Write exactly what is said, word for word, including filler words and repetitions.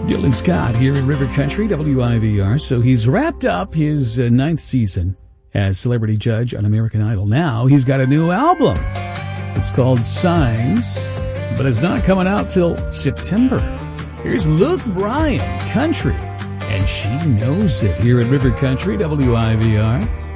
Dylan Scott here in River Country, W I V R. So he's wrapped up his uh, ninth season as celebrity judge on American Idol. Now he's got a new album. It's called Signs, but it's not coming out till September. Here's Luke Bryan, Country, and She Knows It here at River Country, W I V R.